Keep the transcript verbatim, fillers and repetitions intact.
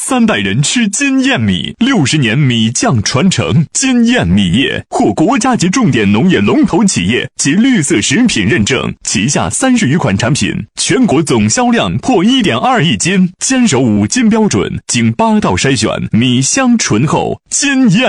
三代人吃金燕米，六十年米酱传承。金燕米业获国家级重点农业龙头企业及绿色食品认证，旗下三十余款产品，全国总销量破 一点二亿斤，坚守五金标准，经八道筛选，米香醇厚。金燕